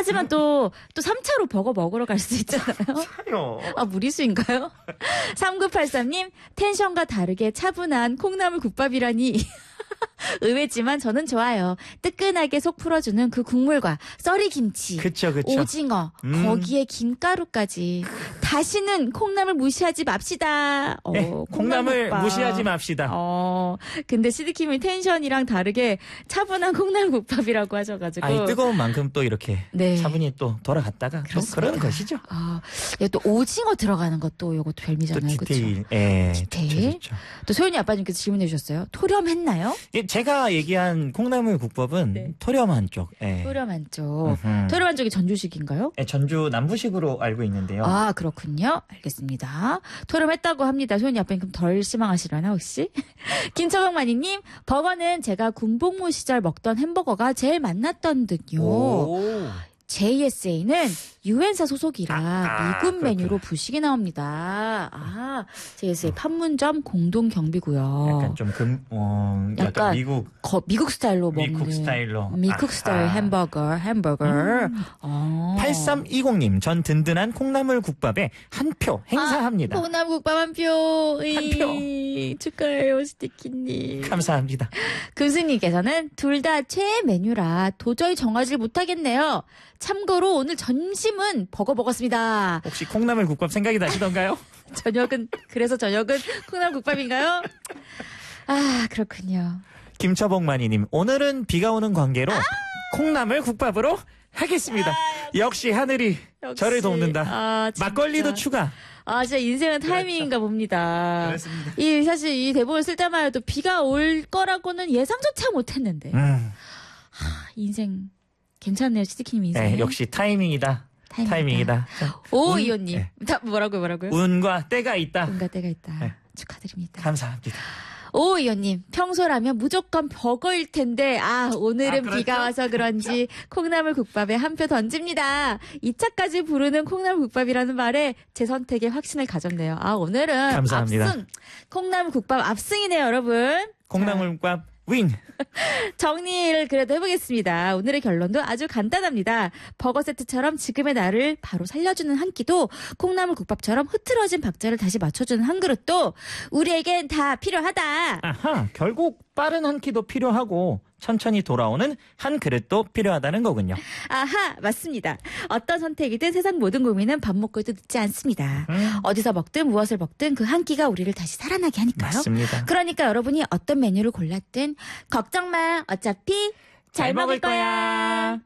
하지만 또 3차로 버거 먹으러 갈 수 있잖아요. 차요. 아, 무리수인가요? 3983님, 텐션과 다르게 차분한 콩나물 국밥이라니. 의외지만 저는 좋아요. 뜨끈하게 속 풀어주는 그 국물과 썰이김치, 그쵸. 오징어, 거기에 김가루까지. 다시는 콩나물 무시하지 맙시다. 네, 콩나물 국밥. 무시하지 맙시다. 근데 시드킴이 텐션이랑 다르게 차분한 콩나물 국밥이라고 하셔가지고. 아이, 뜨거운 만큼 또 이렇게 네. 차분히 또 돌아갔다가 또 그러는 것이죠. 또 오징어 들어가는 것도 이것도 또 별미잖아요. 디테일. 그쵸? 예, 디테일. 좋죠. 또 소연이 아빠님께서 질문해 주셨어요. 토렴했나요? 예, 제가 얘기한 콩나물 국밥은 네. 토렴한 쪽. 예. 토렴한 쪽. 음흠. 토렴한 쪽이 전주식인가요? 예, 전주 남부식으로 알고 있는데요. 아, 그렇군요. 알겠습니다. 토렴했다고 합니다. 소연이 아빠님 그럼 덜 실망하시려나 혹시? 김처박마니님, 버거는 제가 군복무 시절 먹던 햄버거가 제일 맛났던 듯요. 오. JSA는 유엔사 소속이라 미군 그렇구나. 메뉴로 부식이 나옵니다. JSA 판문점 공동 경비고요. 약간 좀 약간 약간 미국 스타일로 먹는. 미국 스타일로. 미국 스타일 햄버거. 8320님, 전 든든한 콩나물 국밥에 한 표 행사합니다. 콩나물 국밥 한 표. 한 축하해요, 스티키님. 감사합니다. 금수님께서는 둘 다 최애 메뉴라 도저히 정하지 못하겠네요. 참고로 오늘 점심은 버거 먹었습니다. 혹시 콩나물 국밥 생각이 나시던가요? 그래서 저녁은 콩나물 국밥인가요? 아, 그렇군요. 김처복마니님, 오늘은 비가 오는 관계로 콩나물 국밥으로 하겠습니다. 역시 하늘이 저를 돕는다. 진짜. 막걸리도 추가. 진짜 인생은 타이밍인가 봅니다. 그렇습니다. 사실 이 대본을 쓸 때만 해도 비가 올 거라고는 예상조차 못했는데. 인생 괜찮네요, 치즈키님 인생. 네, 역시 타이밍이다. 타이밍이다. 오이호님. 뭐라고요? 운과 때가 있다. 운과 때가 있다. 네. 축하드립니다. 감사합니다. 오이호님, 평소라면 무조건 버거일 텐데, 오늘은 그렇죠? 비가 와서 그런지 콩나물 국밥에 한 표 던집니다. 2차까지 부르는 콩나물 국밥이라는 말에 제 선택에 확신을 가졌네요. 오늘은 감사합니다. 압승. 콩나물 국밥 압승이네요, 여러분. 콩나물 국밥 윈. 정리를 그래도 해보겠습니다. 오늘의 결론도 아주 간단합니다. 버거 세트처럼 지금의 나를 바로 살려주는 한 끼도 콩나물 국밥처럼 흐트러진 박자를 다시 맞춰주는 한 그릇도 우리에겐 다 필요하다. 결국 빠른 한 끼도 필요하고 천천히 돌아오는 한 그릇도 필요하다는 거군요. 맞습니다. 어떤 선택이든 세상 모든 고민은 밥 먹고 해도 늦지 않습니다. 어디서 먹든 무엇을 먹든 그 한 끼가 우리를 다시 살아나게 하니까요. 맞습니다. 그러니까 여러분이 어떤 메뉴를 골랐든 걱정 마. 어차피 잘 먹을 거야.